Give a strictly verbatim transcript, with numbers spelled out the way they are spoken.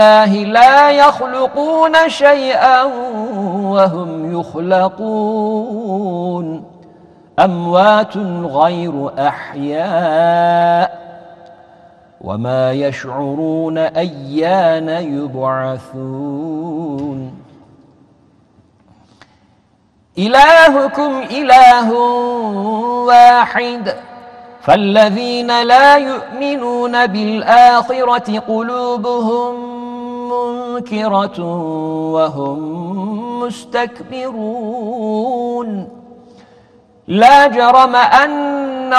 لا يخلقون شيئا وهم يخلقون أموات غير أحياء وما يشعرون أيان يبعثون إلهكم إله واحد فالذين لا يؤمنون بالآخرة قلوبهم منكرة وهم مستكبرون لا جرم أن